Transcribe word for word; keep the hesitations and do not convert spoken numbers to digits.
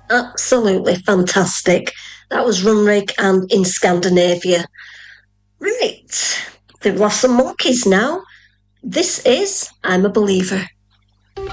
Absolutely fantastic. That was Runrig and in Scandinavia. Right, they've lost some monkeys now. This is I'm a Believer.